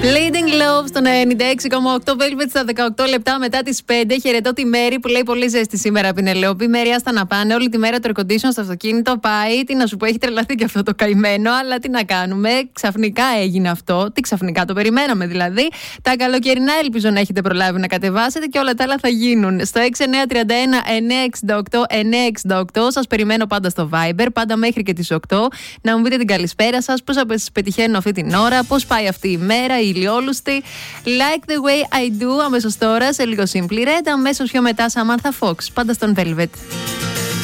Leading Love στο 96,8 Velvet στα 18 λεπτά μετά τις 5. Χαιρετώ τη Μέρη που λέει πολύ ζέστη σήμερα, Πινελόπη. Μέρη, άστα να πάνε. Όλη τη μέρα το air condition στο αυτοκίνητο πάει. Τι να σου πω, έχει τρελαθεί και αυτό το καημένο. Αλλά τι να κάνουμε. Ξαφνικά έγινε αυτό. Τι ξαφνικά, το περιμέναμε δηλαδή. Τα καλοκαιρινά ελπίζω να έχετε προλάβει να κατεβάσετε και όλα τα άλλα θα γίνουν. Στο 6931 968 968 σας περιμένω πάντα στο Viber, πάντα μέχρι και τις 8. Να μου πείτε την καλησπέρα σας, πώς σας πετυχαίνω αυτή την ώρα, πώς πάει αυτή η μέρα, η ηλιόλουστη. Like the way I do, αμέσως τώρα σε λίγο Simply Red, αμέσως πιο μετά Samantha Fox, πάντα στον Velvet.